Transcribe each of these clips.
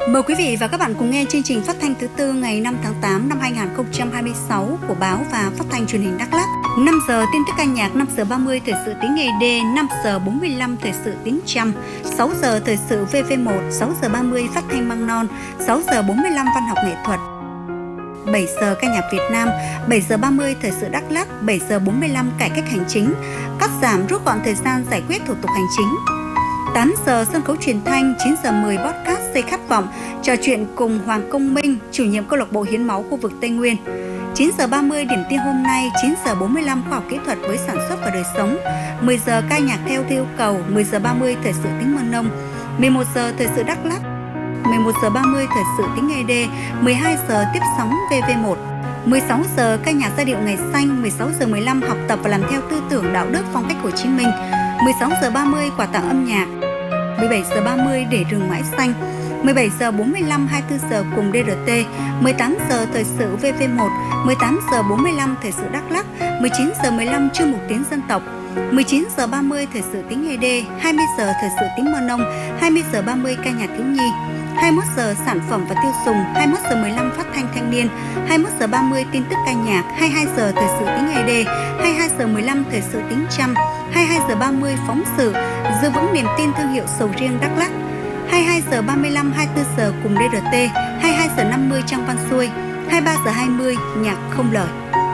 Mời quý vị và các bạn cùng nghe chương trình phát thanh thứ tư ngày 5 tháng 8 năm 2026 của báo và phát thanh truyền hình Đắk Lắk. 5 giờ tin tức ca nhạc, 5 giờ 30 thời sự tiếng ED, 5 giờ 45 thời sự tiếng Chăm, 6 giờ thời sự VV1, 6 giờ 30 phát thanh Măng Non, 6 giờ 45 văn học nghệ thuật. 7 giờ ca nhạc Việt Nam, 7 giờ 30 thời sự Đắk Lắk, 7 giờ 45 cải cách hành chính, cắt giảm rút gọn thời gian giải quyết thủ tục hành chính. 8 giờ sân khấu truyền thanh, 9 giờ 10 podcast Xây khát vọng, trò chuyện cùng Hoàng Công Minh, chủ nhiệm câu lạc bộ hiến máu khu vực Tây Nguyên. 9 giờ 30 điểm tin hôm nay, 9 giờ 45 khoa học kỹ thuật với sản xuất và đời sống. 10 giờ ca nhạc theo yêu cầu, 10 giờ 30 thời sự tiếng Mân Nông, 11 giờ thời sự Đắk Lắk, 11 giờ 30 thời sự tiếng ED, 12 giờ tiếp sóng VV1. 16 giờ ca nhạc giai điệu ngày xanh, 16 giờ 15 học tập và làm theo tư tưởng đạo đức phong cách Hồ Chí Minh, 16 giờ 30 quà tặng âm nhạc, 17 giờ 30 để rừng mãi xanh, 17 giờ 45 24 giờ cùng DRT, 18 giờ thời sự VV1, 18 giờ 45 thời sự Đắk Lắk, 19 giờ 15 chuyên mục tiếng dân tộc, 19 giờ 30 thời sự tiếng ED, 20 giờ thời sự tiếng Mơ Nông, 20 giờ 30 ca nhạc thiếu nhi, 21 giờ sản phẩm và tiêu dùng, 21 giờ 15 phát thanh thanh niên, 21 giờ 30 tin tức ca nhạc, 22 giờ thời sự tiếng ED, 22 giờ 15 thời sự tiếng Chăm, 22 giờ 30 phóng sự, giữ vững niềm tin thương hiệu sầu riêng Đắk Lắk, 22 giờ 35 24 giờ cùng DRT, 22 giờ 50 trang văn xuôi, 23 giờ 20 nhạc không lời.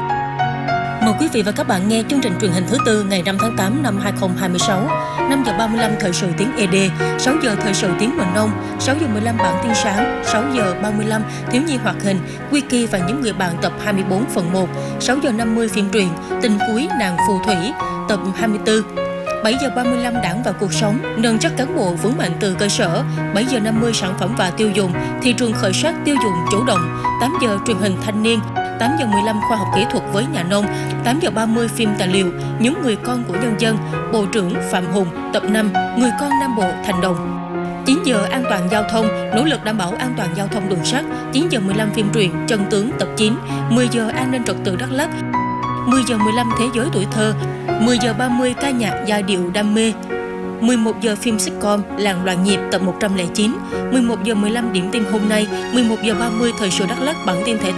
Mời quý vị và các bạn nghe chương trình truyền hình thứ tư ngày 5 tháng 8 năm 2026, 5 giờ 35 thời sự tiếng ED, 6 giờ thời sự tiếng Mần Nông, 6 giờ 15 bản tin sáng, 6 giờ 35 thiếu nhi hoạt hình, Wiki và những người bạn tập 24 phần 1, 6 giờ 50 phim truyện, tình cuối nàng phù thủy, tập 24. 7 giờ 35 đảng và cuộc sống, nâng chất cán bộ vững mạnh từ cơ sở. 7 giờ 50 sản phẩm và tiêu dùng, thị trường khởi sắc tiêu dùng chủ động. 8 giờ truyền hình thanh niên, 8 giờ 15 khoa học kỹ thuật với nhà nông, 8 giờ 30 phim tài liệu, những người con của nhân dân, Bộ trưởng Phạm Hùng, tập 5, người con Nam Bộ thành đồng. 9 giờ an toàn giao thông, nỗ lực đảm bảo an toàn giao thông đường sắt. 9 giờ 15 phim truyện, Chân tướng tập 9. 10 giờ an ninh trật tự Đắk Lắk. 10 giờ 15 thế giới tuổi thơ. 10 giờ 30 ca nhạc giai điệu đam mê. 11 giờ phim sitcom Làng Loạn Nhịp tập 109. 11 giờ 15 điểm tin hôm nay. 11 giờ 30 thời sự Đắk Lắk bản tin thể